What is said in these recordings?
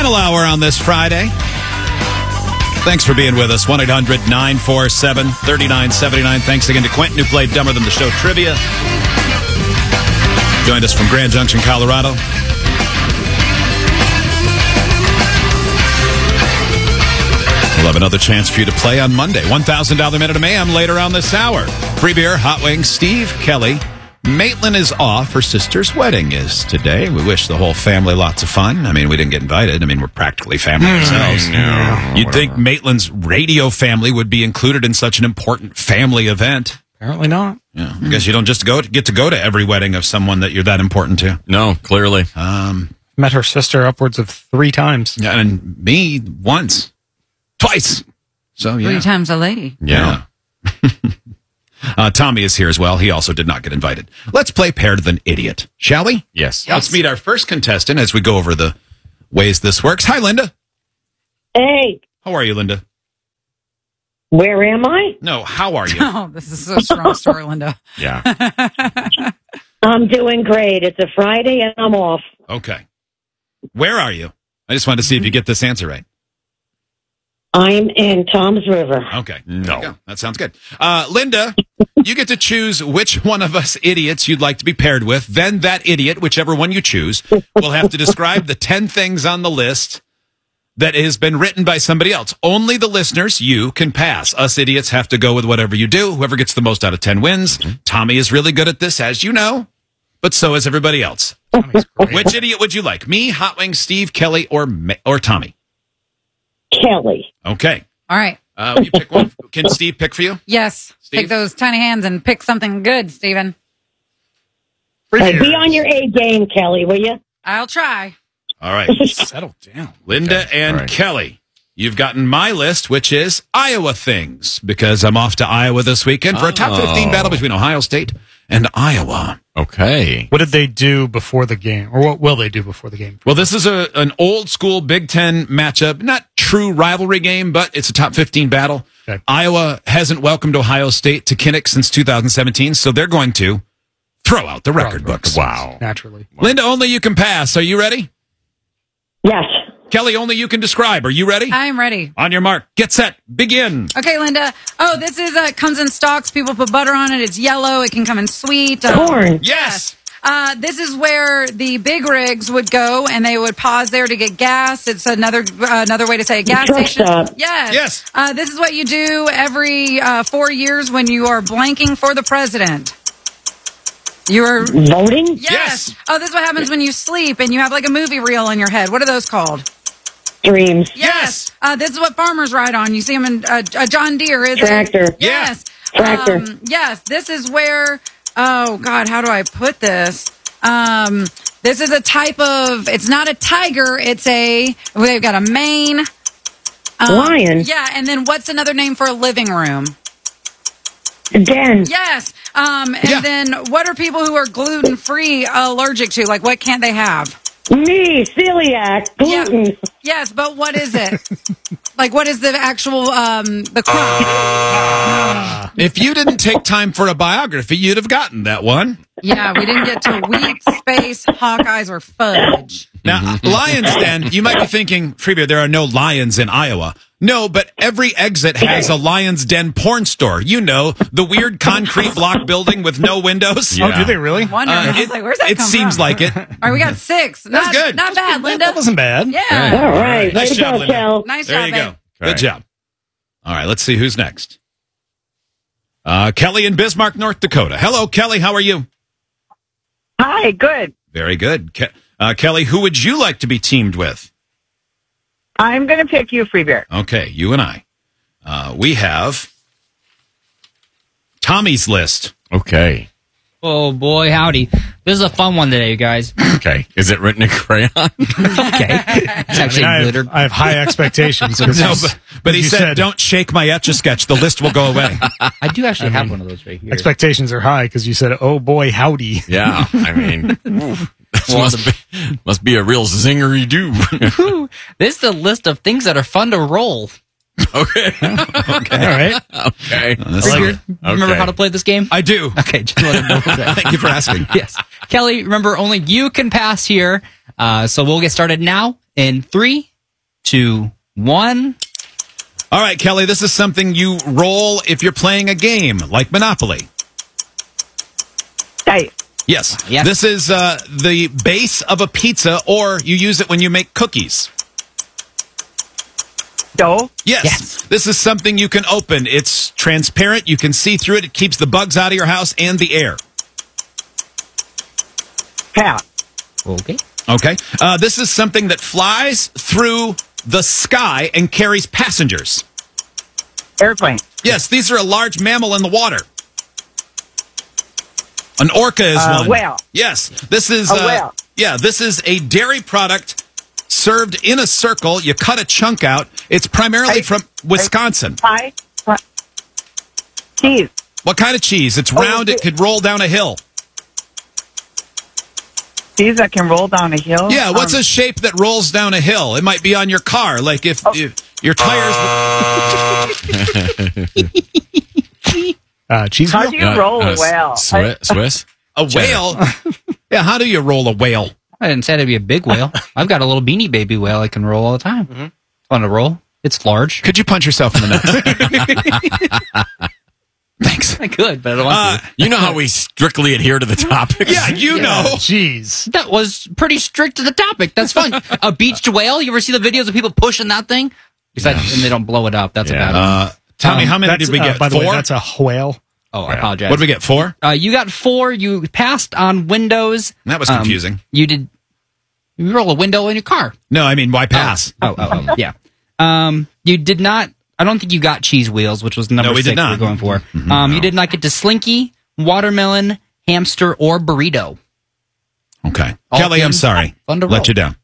Final hour on this Friday. Thanks for being with us. 1-800-947-3979. Thanks again to Quentin, who played Dumber Than the Show Trivia. Joined us from Grand Junction, Colorado. We'll have another chance for you to play on Monday. $1,000 Minute of Mayhem later on this hour. Free beer, hot wings, Steve, Kelly. Maitland is off. Her sister's wedding is today. We wish the whole family lots of fun. I mean, we didn't get invited. I mean, we're practically family ourselves. You'd think Maitland's radio family would be included in such an important family event. Apparently not. Yeah, I guess you don't just get to go to every wedding of someone that you're that important to. No, clearly. Met her sister upwards of 3 times. Yeah, and me once. Twice. So, yeah. 3 times a lady. Yeah. Tommy is here as well. He also did not get invited. Let's play Paired with an Idiot, shall we? Yes. Let's meet our first contestant as we go over the ways this works. Hi, Linda. Hey. How are you, Linda? Where am I? No, how are you? Oh, this is a strong story, Linda. Yeah. I'm doing great. It's a Friday and I'm off. Okay. Where are you? I just wanted to see if you get this answer right. I'm in Toms River. Okay. There No. you go. That sounds good. Linda, you get to choose which one of us idiots you'd like to be paired with. Then that idiot, whichever one you choose, will have to describe the 10 things on the list that has been written by somebody else. Only the listeners, you, can pass. Us idiots have to go with whatever you do. Whoever gets the most out of 10 wins. Tommy is really good at this, as you know, but so is everybody else. Tommy's great. Which idiot would you like? Me, Hot Wings, Steve, Kelly, or Tommy? Kelly. Okay. All right. You pick one. Can Steve pick for you? Yes. Steve? Take those tiny hands and pick something good, Steven. Hey, be on your A game, Kelly, will you? I'll try. All right. Settle down. Linda and All right. Kelly, you've gotten my list, which is Iowa things, because I'm off to Iowa this weekend for a top 15 battle between Ohio State and Iowa. Okay. What did they do before the game? Or what will they do before the game? Well, this is an old school Big Ten matchup, not true rivalry game, but it's a top 15 battle. Okay. Iowa hasn't welcomed Ohio State to Kinnick since 2017, so they're going to throw out the record books. Wow. Naturally. Linda, only you can pass. Are you ready? Yes. Kelly, only you can describe. Are you ready? I'm ready. On your mark, get set, begin. Okay, Linda. Oh, this is comes in stalks. People put butter on it. It's yellow. It can come in sweet. Corn. Yes. This is where the big rigs would go, and they would pause there to get gas. It's another way to say a gas Truck station. stop. Yes. Yes. This is what you do every 4 years when you are blanking for the president. You are Voting? Yes. Oh, this is what happens when you sleep and you have like a movie reel in your head. What are those called? Dreams. Yes. This is what farmers ride on. You see them in a John Deere. Is Tractor. It? Yes. Tractor. Yes. This is where. Oh God, how do I put this? This is a type of. It's not a tiger. It's a. They've got a mane. Lion. Yeah, and then what's another name for a living room? Den. Yes. And Yeah. then what are people who are gluten free allergic to? Like, what can't they have? Me. Celiac. Gluten. Yes, but what is it? Like, what is the actual the crop? If you didn't take time for a biography, you'd have gotten that one. Yeah, we didn't get to wheat, space, Hawkeyes, or fudge. Now, Lions Den, you might be thinking, Freebeer, there are no lions in Iowa. No, but every exit has a Lions Den porn store. You know, the weird concrete block building with no windows. Yeah. Oh, do they really? Wondering, I was like, where's that it come seems from? like it. All right, we got 6. Not good. Not bad, Linda. That wasn't bad. Yeah. All right. Nice Way to job, go, Linda. Kel. Nice There job, you go. babe. Good Right. job. All right, let's see who's next. Kelly in Bismarck, North Dakota. Hello, Kelly. How are you? Hi, good. Very good. Kelly, who would you like to be teamed with? I'm going to pick you, Free Beer. Okay, you and I. We have Tommy's list. Okay. Oh boy, howdy. This is a fun one today, you guys. Okay. Is it written in crayon? Okay. It's actually I glittered. have high expectations. No, but he you said, don't shake my Etch-a-Sketch. The list will go away. I do actually have one of those right here. Expectations are high because you said, oh boy, howdy. Yeah. I mean, this must be a real zingery-doo. This is the list of things that are fun to roll. Okay. All right. Okay. That's Free like- Beer, remember how to play this game? I do. Okay, just let him know that. Thank you for asking. Yes. Kelly, remember, only you can pass here. So we'll get started now in 3, 2, 1. All right, Kelly, this is something you roll if you're playing a game, like Monopoly. Dice. Yes. Yes. This is the base of a pizza, or you use it when you make cookies. Dough. Yes. This is something you can open. It's transparent. You can see through it. It keeps the bugs out of your house and the air. Pass. Okay. Okay. This is something that flies through the sky and carries passengers. Airplane. Yes, these are a large mammal in the water. An orca is one. Whale. Yes. This is A whale. Yeah, this is a dairy product served in a circle. You cut a chunk out. It's primarily from Wisconsin. Pie. Cheese. What kind of cheese? It's round. It could roll down a hill. Cheese that can roll down a hill. Yeah, what's a shape that rolls down a hill? It might be on your car, like if your tires. Cheese How wheel? do you roll a whale? Swiss? A whale? Yeah, how do you roll a whale? I didn't say it'd be a big whale. I've got a little Beanie Baby whale I can roll all the time. It's fun to roll. It's large. Could you punch yourself in the nuts? Thanks. I could, but I don't want to. You know how we strictly adhere to the topics? Yeah, you know. Jeez. That was pretty strict to the topic. That's fun. A beached whale? You ever see the videos of people pushing that thing? Besides, and they don't blow it up. That's a bad one. Tommy, how many did we get? By the way, 4? that's a whale. Oh, I apologize. What did we get? 4? You got 4. You passed on Windows. That was confusing. You roll a window in your car. No, I mean, why pass? Oh, yeah. You did not. I don't think you got cheese wheels, which was number 6 did not. we're going for. You did not get to Slinky, watermelon, hamster, or burrito. Okay. All Kelly, I'm things sorry. fun to Let roll. you down.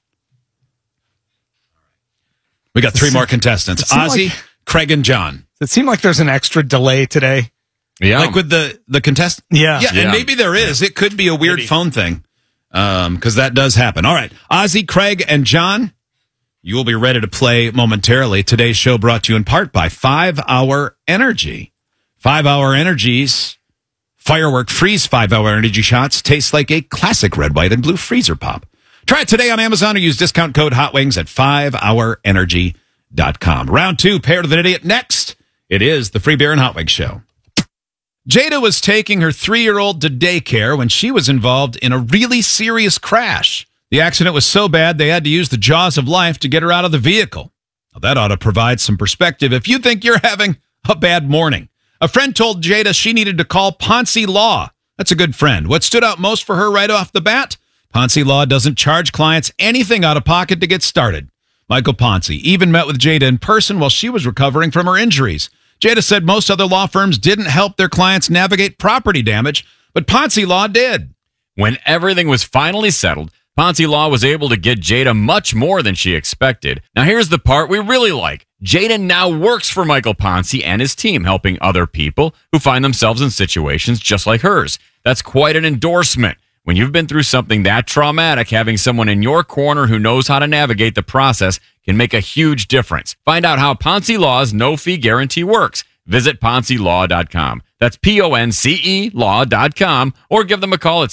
We got 3 more contestants. it seemed Ozzy, like- Craig, and John. It seemed like there's an extra delay today. Yeah. Like with the contestant? Yeah. Yeah, and Yeah. maybe there is. It could be a weird phone thing, because that does happen. All right. Ozzy, Craig, and John, you will be ready to play momentarily. Today's show brought to you in part by 5 Hour Energy. 5 Hour Energy's firework freeze 5 Hour Energy shots taste like a classic red, white, and blue freezer pop. Try it today on Amazon or use discount code HOTWINGS at 5hourenergy.com. Round 2, Paired with an Idiot. Next, it is the Free Beer and Hot Wings Show. Jada was taking her 3-year-old to daycare when she was involved in a really serious crash. The accident was so bad they had to use the jaws of life to get her out of the vehicle. Now, that ought to provide some perspective if you think you're having a bad morning. A friend told Jada she needed to call Ponzi Law. That's a good friend. What stood out most for her right off the bat? Ponzi Law doesn't charge clients anything out of pocket to get started. Michael Ponzi even met with Jada in person while she was recovering from her injuries. Jada said most other law firms didn't help their clients navigate property damage, but Ponzi Law did. When everything was finally settled, Ponzi Law was able to get Jada much more than she expected. Now here's the part we really like. Jada now works for Michael Ponzi and his team, helping other people who find themselves in situations just like hers. That's quite an endorsement. When you've been through something that traumatic, having someone in your corner who knows how to navigate the process can make a huge difference. Find out how Ponzi Law's no-fee guarantee works. Visit PonziLaw.com. That's PONCE Law.com, or give them a call at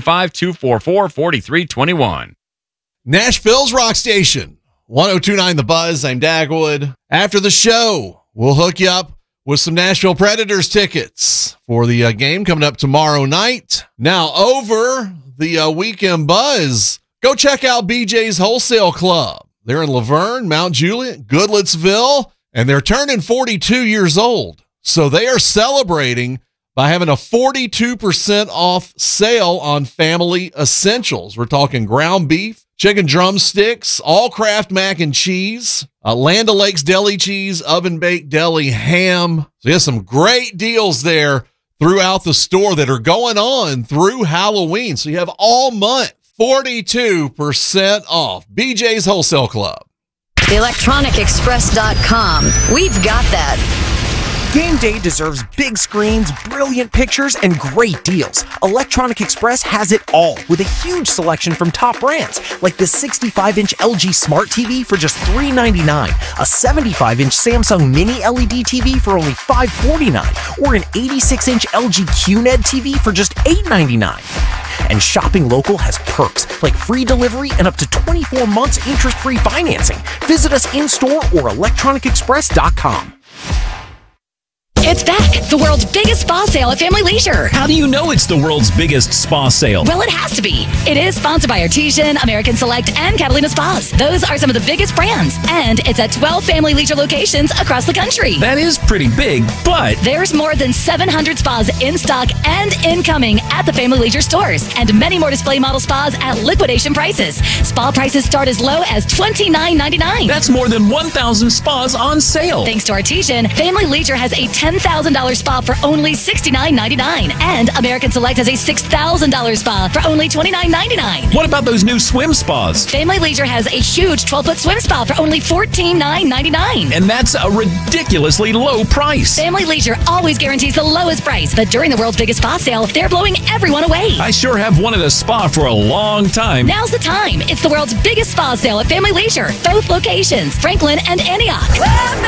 615-244-4321. Nashville's Rock Station, 102.9 The Buzz. I'm Dagwood. After the show, we'll hook you up with some Nashville Predators tickets for the game coming up tomorrow night. Now, over the weekend buzz, go check out BJ's Wholesale Club. They're in Laverne, Mount Juliet, Goodlettsville, and they're turning 42 years old. So they are celebrating by having a 42% off sale on family essentials. We're talking ground beef, chicken drumsticks, all craft mac and cheese, Land O'Lakes deli cheese, oven baked deli ham. So you have some great deals there throughout the store that are going on through Halloween. So you have all month, 42% off. BJ's Wholesale Club. ElectronicExpress.com. We've got that. Game day deserves big screens, brilliant pictures, and great deals. Electronic Express has it all with a huge selection from top brands like the 65-inch LG Smart TV for just $399, a 75-inch Samsung Mini LED TV for only $549, or an 86-inch LG QNED TV for just $899. And shopping local has perks like free delivery and up to 24 months interest-free financing. Visit us in-store or electronicexpress.com. It's back, the world's biggest spa sale at Family Leisure. How do you know it's the world's biggest spa sale? Well, it has to be. It is sponsored by Artesian, American Select, and Catalina Spas. Those are some of the biggest brands. And it's at 12 Family Leisure locations across the country. That is pretty big, but there's more than 700 spas in stock and incoming at the Family Leisure stores. And many more display model spas at liquidation prices. Spa prices start as low as $29.99. That's more than 1,000 spas on sale. Thanks to Artesian, Family Leisure has a $10,000 spa for only $69.99. And American Select has a $6,000 spa for only $29.99. What about those new swim spas? Family Leisure has a huge 12-foot swim spa for only $14,999. And that's a ridiculously low price. Family Leisure always guarantees the lowest price, but during the world's biggest spa sale, they're blowing everyone away. I sure have wanted a spa for a long time. Now's the time. It's the world's biggest spa sale at Family Leisure. Both locations, Franklin and Antioch.